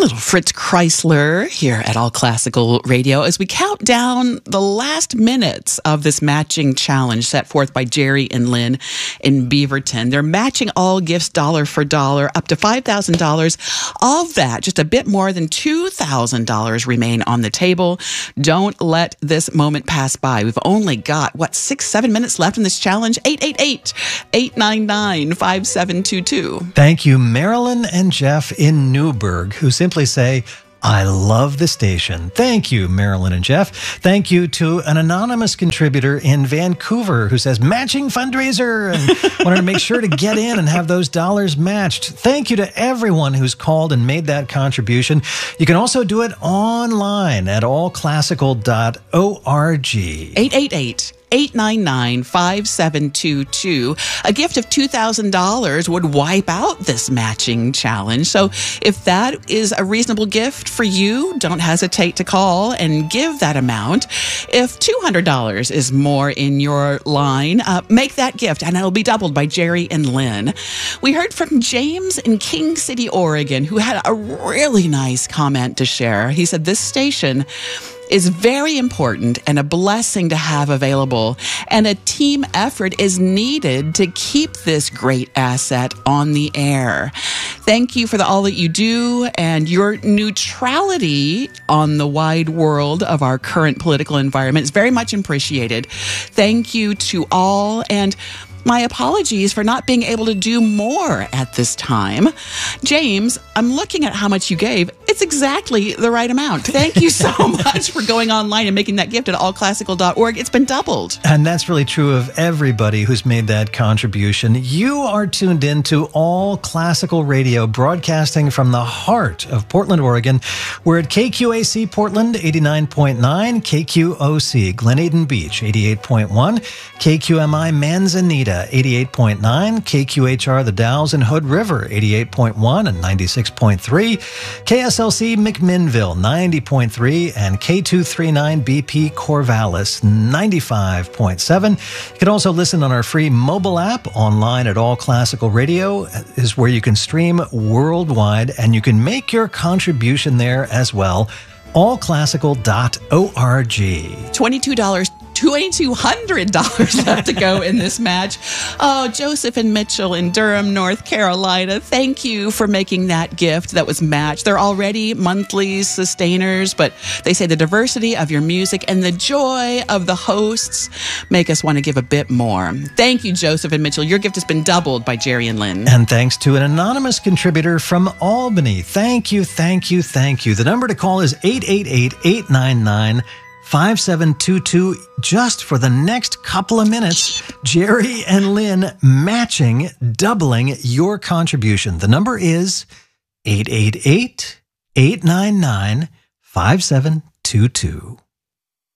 Little Fritz Chrysler here at All Classical Radio as we count down the last minutes of this matching challenge set forth by Jerry and Lynn in Beaverton. They're matching all gifts dollar for dollar, up to $5,000. Of that, just a bit more than $2,000 remain on the table. Don't let this moment pass by. We've only got, 6-7 minutes left in this challenge. 888-899-5722. Thank you, Marilyn and Jeff in Newburgh, who simply say, I love the station. Thank you, Marilyn and Jeff. Thank you to an anonymous contributor in Vancouver who says, matching fundraiser, and wanted to make sure to get in and have those dollars matched. Thank you to everyone who's called and made that contribution. You can also do it online at allclassical.org. 888-899-5722. A gift of $2,000 would wipe out this matching challenge. So if that is a reasonable gift for you, don't hesitate to call and give that amount. If $200 is more in your line, make that gift and it'll be doubled by Jerry and Lynn. We heard from James in King City, Oregon, who had a really nice comment to share. He said, this station is very important and a blessing to have available, and a team effort is needed to keep this great asset on the air. Thank you for all that you do and your neutrality on the wide world of our current political environment is very much appreciated. Thank you to all, and my apologies for not being able to do more at this time. James, I'm looking at how much you gave. It's exactly the right amount. Thank you so much for going online and making that gift at allclassical.org. It's been doubled. And that's really true of everybody who's made that contribution. You are tuned in to All Classical Radio, broadcasting from the heart of Portland, Oregon. We're at KQAC Portland, 89.9, KQOC Glen Beach, 88.1, KQMI Manzanita, 88.9, KQHR The Dalles and Hood River, 88.1 and 96.3, KSLC McMinnville, 90.3, and K239 BP Corvallis, 95.7. You can also listen on our free mobile app. Online at All Classical Radio is where you can stream worldwide, and you can make your contribution there as well. allclassical.org. $2,200 left to go in this match. Oh, Joseph and Mitchell in Durham, North Carolina, thank you for making that gift that was matched. They're already monthly sustainers, but they say the diversity of your music and the joy of the hosts make us want to give a bit more. Thank you, Joseph and Mitchell. Your gift has been doubled by Jerry and Lynn. And thanks to an anonymous contributor from Albany. Thank you, thank you, thank you. The number to call is 888-899-5722. Just for the next couple of minutes, Jerry and Lynn matching, doubling your contribution. The number is 888-899-5722.